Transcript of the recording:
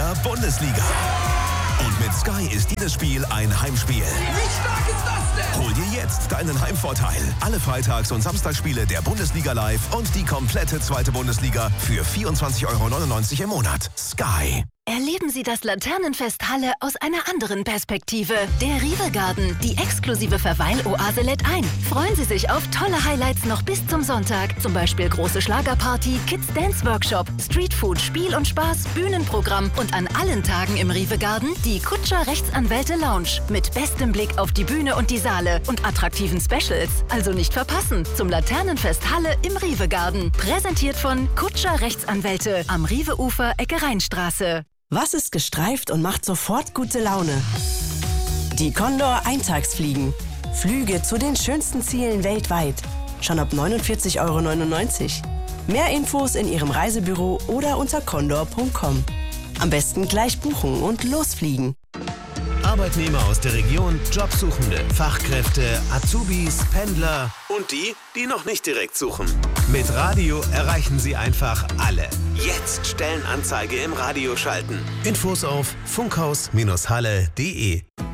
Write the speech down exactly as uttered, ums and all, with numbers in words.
Liga Bundesliga. Und mit Sky ist jedes Spiel ein Heimspiel. Wie stark ist das denn? Hol dir jetzt deinen Heimvorteil. Alle Freitags- und Samstagsspiele der Bundesliga live und die komplette zweite Bundesliga für vierundzwanzig Euro neunundneunzig im Monat. Sky. Erleben Sie das Laternenfest Halle aus einer anderen Perspektive. Der Rive Garden, die exklusive Verweiloase lädt ein. Freuen Sie sich auf tolle Highlights noch bis zum Sonntag. Zum Beispiel große Schlagerparty, Kids Dance Workshop, Streetfood, Spiel und Spaß, Bühnenprogramm und an allen Tagen im Rive Garden die Kutscher Rechtsanwälte Lounge. Mit bestem Blick auf die Bühne und die Saale und attraktiven Specials. Also nicht verpassen. Zum Laternenfest Halle im Rive Garden. Präsentiert von Kutscher Rechtsanwälte am Rive-Ufer, Ecke Rheinstraße. Was ist gestreift und macht sofort gute Laune? Die Condor Eintagsfliegen. Flüge zu den schönsten Zielen weltweit. Schon ab neunundvierzig Euro neunundneunzig. Mehr Infos in Ihrem Reisebüro oder unter condor punkt com. Am besten gleich buchen und losfliegen. Arbeitnehmer aus der Region, Jobsuchende, Fachkräfte, Azubis, Pendler und die, die noch nicht direkt suchen. Mit Radio erreichen Sie einfach alle. Jetzt Stellenanzeige im Radio schalten. Infos auf funkhaus Bindestrich halle punkt de.